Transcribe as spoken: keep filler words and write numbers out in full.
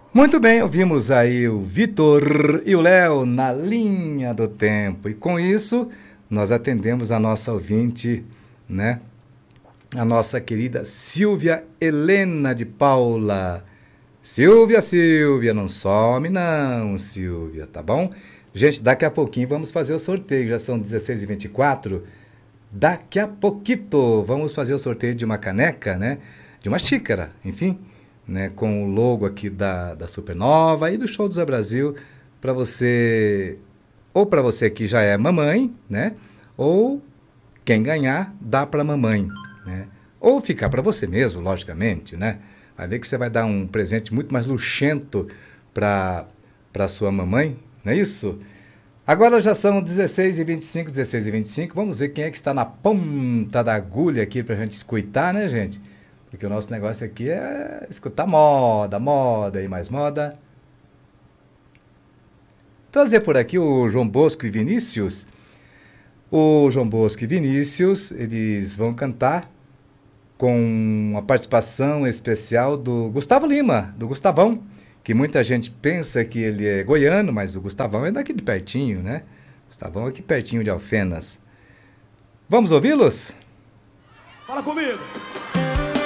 Muito bem, ouvimos aí o Vitor e o Léo na linha do tempo. E com isso, nós atendemos a nossa ouvinte, né? A nossa querida Silvia Helena de Paula. Silvia, Silvia, não some não, Silvia, tá bom? Gente, daqui a pouquinho vamos fazer o sorteio, já são dezesseis e vinte e quatro. Daqui a pouquito vamos fazer o sorteio de uma caneca, né? De uma xícara, enfim, né? Com o logo aqui da, da Supernova e do Show do Zé Brasil, para você, ou para você que já é mamãe, né? Ou quem ganhar, dá para mamãe, né? Ou ficar para você mesmo, logicamente, né? Vai ver que você vai dar um presente muito mais luxento para para sua mamãe, não é isso? Agora já são dezesseis e vinte e cinco, dezesseis e vinte e cinco. Vamos ver quem é que está na ponta da agulha aqui para a gente escutar, né, gente? Porque o nosso negócio aqui é escutar moda, moda e mais moda. Trazer por aqui o João Bosco e Vinícius. O João Bosco e Vinícius, eles vão cantar com a participação especial do Gustavo Lima, do Gustavão, que muita gente pensa que ele é goiano, mas o Gustavão é daqui de pertinho, né? Gustavão é aqui pertinho de Alfenas. Vamos ouvi-los? Fala comigo!